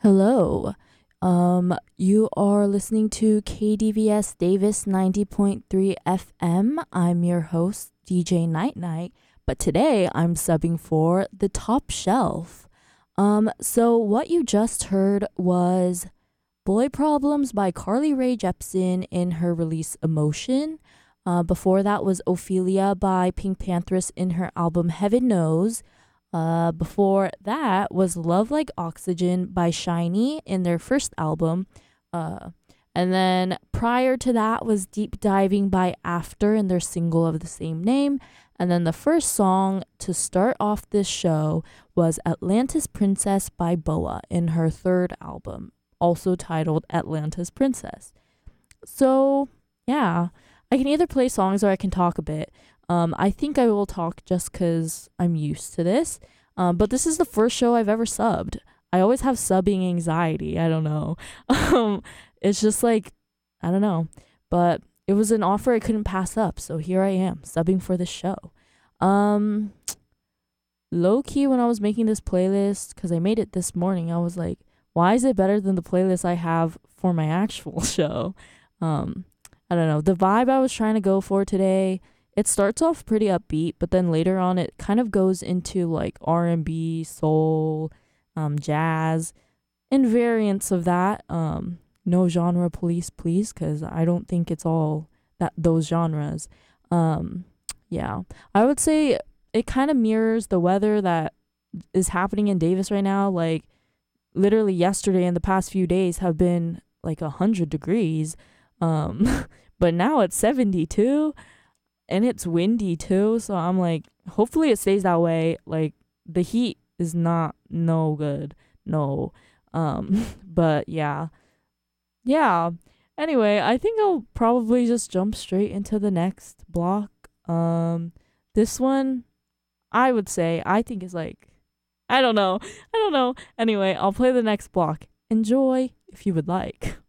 Hello. You are listening to KDVS Davis 90.3 FM. I'm your host, DJ Night Night, but today I'm subbing for The Top Shelf. So what you just heard was Boy Problems by Carly Rae Jepsen in her release Emotion. Before that was Ophelia by Pink Panthers in her album Heaven Knows. Before that was Love Like Oxygen by Shiny in their first album. Uh, and then prior to that was Deep Diving by After in their single of the same name. And then the first song to start off this show was Atlantis Princess by Boa in her third album, also titled Atlantis Princess. So, yeah, I can either play songs or I can talk a bit. I think I will talk just because I'm used to this. But this is the first show I've ever subbed. I always have subbing anxiety. I don't know. It's just like, I don't know. But it was an offer I couldn't pass up. So here I am, subbing for this show. Low key, when I was making this playlist, because I made it this morning, I was like, why is it better than the playlist I have for my actual show? I don't know. The vibe I was trying to go for today, it starts off pretty upbeat, but then later on it kind of goes into like R&B, soul, jazz, and variants of that. No genre police, please, because I don't think it's all those genres. Yeah, I would say it kind of mirrors the weather that is happening in Davis right now. Like literally yesterday and the past few days have been like 100 degrees. But now it's 72 and it's windy too. So I'm like, hopefully it stays that way. Like the heat is not no good. No. But yeah. Yeah. Anyway, I think I'll probably just jump straight into the next block. This one I would say I think is like, I don't know. Anyway, I'll play the next block. Enjoy if you would like.